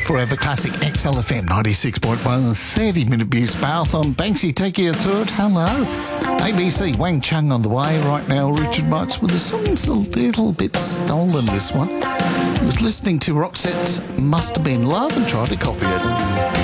Forever Classic XLFM 96.1, 30-minute Beers Marathon. Banksy, take you through it. Hello. ABC, Wang Chung on the way. Right now, Richard Marks with the song's a little bit stolen, this one. He was listening to Roxette's Must Have Been Love and tried to copy it.